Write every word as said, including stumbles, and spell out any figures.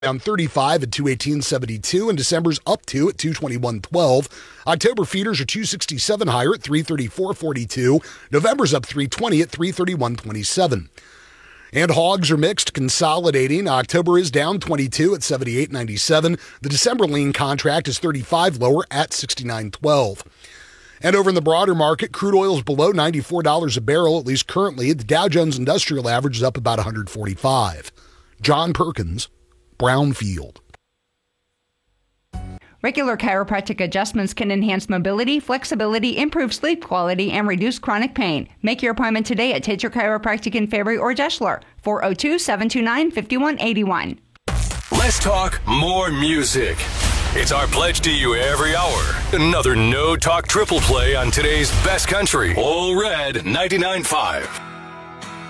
down thirty-five at two eighteen seventy-two, and December's up two at two twenty-one twelve. October feeders are two sixty-seven higher at three thirty-four forty-two. November's up three twenty at three thirty-one twenty-seven. And hogs are mixed, consolidating. October is down twenty-two at seventy-eight ninety-seven. The December lean contract is thirty-five lower at sixty-nine twelve. And over in the broader market, crude oil is below ninety-four dollars a barrel, at least currently. The Dow Jones Industrial Average is up about one hundred forty-five. John Perkins, Brownfield. Regular chiropractic adjustments can enhance mobility, flexibility, improve sleep quality, and reduce chronic pain. Make your appointment today at Tater Chiropractic in Fairbury or Deschler, four oh two, seven two nine, five one eight one. Let's talk more music. It's our pledge to you every hour. Another no-talk triple play on today's best country. All Red ninety-nine point five.